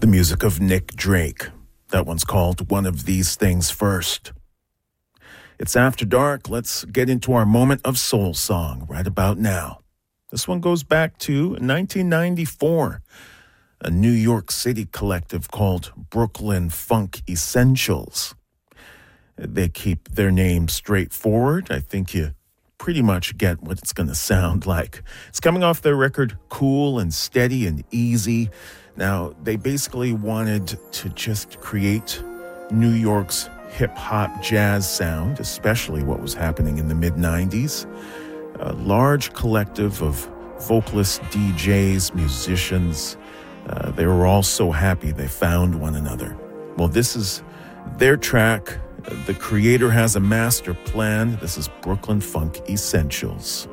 The music of Nick Drake. That one's called One of These Things First. It's after dark. Let's get into our moment of soul song right about now. This one goes back to 1994. A New York City collective called Brooklyn Funk Essentials. They keep their name straightforward. I think you pretty much get what it's going to sound like. It's coming off their record Cool and Steady and Easy. Now, they basically wanted to just create New York's hip-hop jazz sound, especially what was happening in the mid-90s. A large collective of vocalists, DJs, musicians. They were all so happy they found one another. Well, this is their track. The creator has a master plan. This is Brooklyn Funk Essentials.